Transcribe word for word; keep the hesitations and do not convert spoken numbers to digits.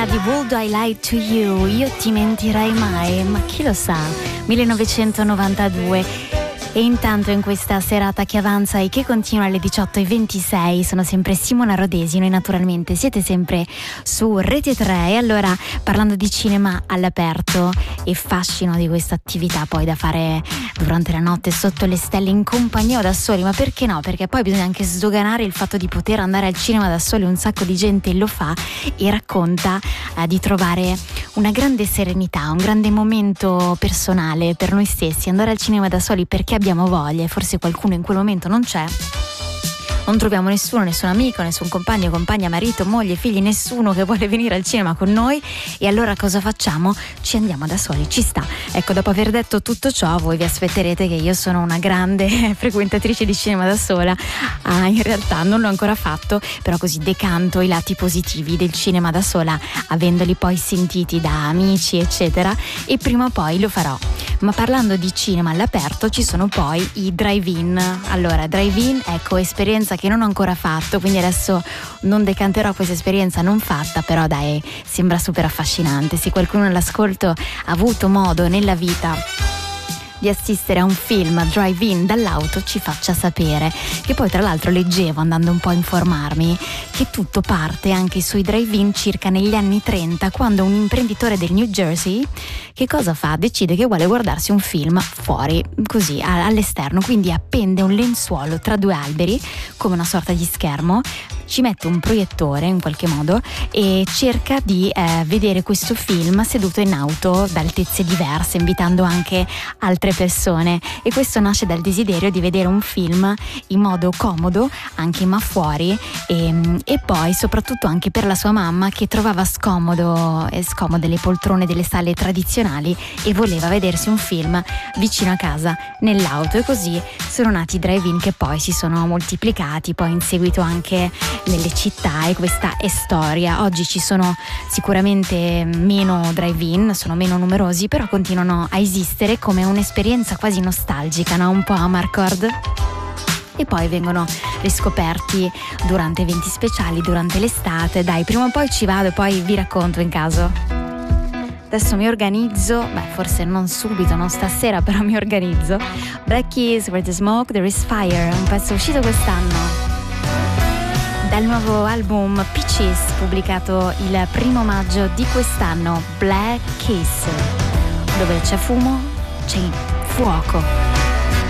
Di Would I Lie to You, io ti mentirei mai, ma chi lo sa, millenovecentonovantadue. E intanto in questa serata che avanza e che continua alle diciotto e ventisei sono sempre Simona Rodesi, noi naturalmente siete sempre su Rete tre. E allora, parlando di cinema all'aperto e fascino di questa attività poi da fare durante la notte sotto le stelle in compagnia o da soli, ma perché no? Perché poi bisogna anche sdoganare il fatto di poter andare al cinema da soli, un sacco di gente lo fa e racconta eh, di trovare una grande serenità, un grande momento personale per noi stessi, andare al cinema da soli perché abbiamo voglia e forse qualcuno in quel momento non c'è. Non troviamo nessuno, nessun amico, nessun compagno, compagna, marito, moglie, figli, nessuno che vuole venire al cinema con noi. E allora cosa facciamo? Ci andiamo da soli, ci sta. Ecco, dopo aver detto tutto ciò, voi vi aspetterete che io sono una grande frequentatrice di cinema da sola. Ah, in realtà non l'ho ancora fatto, però così decanto i lati positivi del cinema da sola, avendoli poi sentiti da amici, eccetera. E prima o poi lo farò. Ma parlando di cinema all'aperto, ci sono poi i drive-in. Allora, drive-in, ecco, esperienza che non ho ancora fatto, quindi adesso non decanterò questa esperienza non fatta, però dai, sembra super affascinante. Se qualcuno all'ascolto ha avuto modo nella vita di assistere a un film drive-in dall'auto, ci faccia sapere. Che poi tra l'altro leggevo, andando un po' a informarmi, che tutto parte anche sui drive-in circa negli anni trenta, quando un imprenditore del New Jersey che cosa fa? Decide che vuole guardarsi un film fuori, così, all'esterno, quindi appende un lenzuolo tra due alberi come una sorta di schermo, ci mette un proiettore in qualche modo e cerca di eh, vedere questo film seduto in auto da altezze diverse, invitando anche altre persone. E questo nasce dal desiderio di vedere un film in modo comodo, anche ma fuori, e, e poi soprattutto anche per la sua mamma, che trovava scomodo e scomode le poltrone delle sale tradizionali e voleva vedersi un film vicino a casa nell'auto. E così sono nati i drive-in, che poi si sono moltiplicati poi in seguito anche nelle città, e questa è storia. Oggi ci sono sicuramente meno drive-in, sono meno numerosi, però continuano a esistere come un'esperienza quasi nostalgica, no? Un po' Amarcord. E poi vengono riscoperti durante eventi speciali, durante l'estate. Dai, prima o poi ci vado e poi vi racconto in caso. Adesso mi organizzo, beh, forse non subito, non stasera, però mi organizzo. Black Keys, Where the Smoke, There is Fire, un pezzo uscito quest'anno dal nuovo album Peaches, pubblicato il primo maggio di quest'anno. Black Kiss, dove c'è fumo, c'è fuoco.